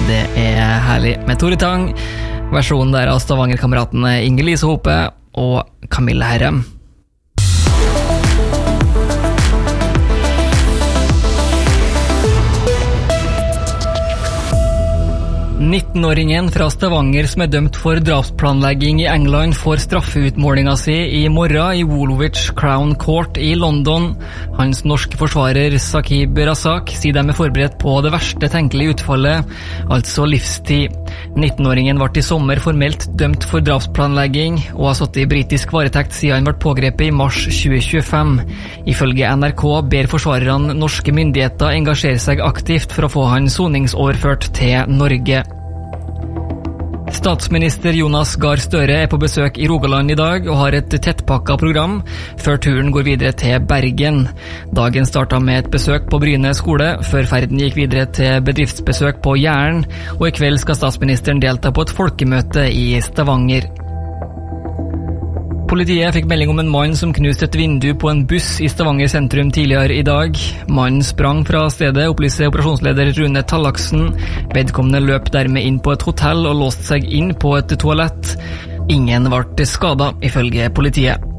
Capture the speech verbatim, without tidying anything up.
Det er herlig med Tore Tang, versjonen der av Stavanger-kameratene Inger-Lise Hope og Camille Herrem. nittenåringen fra Stavanger som er dømt for drapsplanlegging i England får straffeutmålinga si i morgen i Woolwich Crown Court i London. Hans norske forsvarer Saqib Razak sier de er forberedt på det verste tenkelige utfallet, altså livstid. nittenåringen ble i sommer formelt dømt for drapsplanlegging og har satt i britisk varetekt siden han ble pågrepet i mars tjue tjuefem. Ifølge N R K ber forsvarerne norske myndigheter engasjere seg aktivt for å få han soningsoverført til Norge. Statsminister Jonas Gahr Støre er på besøk i Rogaland i dag og har et tettpakket program før turen går videre til Bergen. Dagen startet med et besøk på Bryne skole, før ferden gikk videre til bedriftsbesøk på Jæren, og i kveld skal statsministeren delta på et folkemøte i Stavanger. Politiet fikk melding om en mann som knuste et vindu på en buss i Stavanger sentrum tidligere i dag. Mannen sprang fra stedet, opplyser operasjonsleder Rune Tallaksen. Vedkommende løp dermed inn på et hotell og låste seg inn på et toalett. Ingen ble skadet, ifølge politiet.